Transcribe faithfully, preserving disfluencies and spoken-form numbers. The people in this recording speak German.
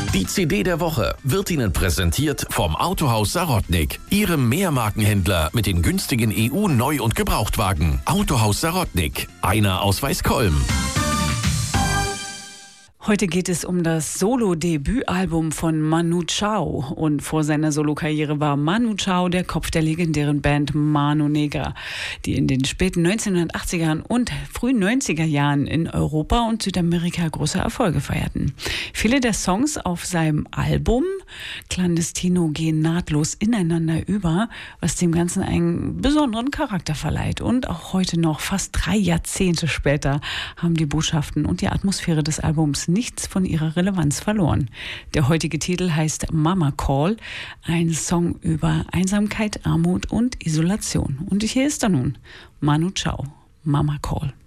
Die C D der Woche wird Ihnen präsentiert vom Autohaus Sarotnik, Ihrem Mehrmarkenhändler mit den günstigen E U-Neu- und Gebrauchtwagen. Autohaus Sarotnik, einer aus Weißkolm. Heute geht es um das Solo-Debütalbum von Manu Chao. Und vor seiner Solokarriere war Manu Chao der Kopf der legendären Band Mano Negra, die in den späten neunzehnhundertachtzigern und frühen neunziger Jahren in Europa und Südamerika große Erfolge feierten. Viele der Songs auf seinem Album Clandestino gehen nahtlos ineinander über, was dem Ganzen einen besonderen Charakter verleiht. Und auch heute noch, fast drei Jahrzehnte später, haben die Botschaften und die Atmosphäre des Albums nichts von ihrer Relevanz verloren. Der heutige Titel heißt Mama Call, ein Song über Einsamkeit, Armut und Isolation. Und hier ist er nun, Manu Chao, Mama Call.